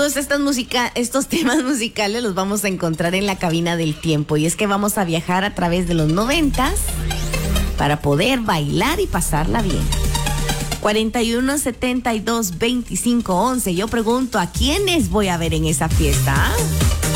Todos estos temas musicales los vamos a encontrar en la cabina del tiempo. Y es que vamos a viajar a través de los 90s para poder bailar y pasarla bien. 41 72 25 11. Yo pregunto, ¿a quiénes voy a ver en esa fiesta?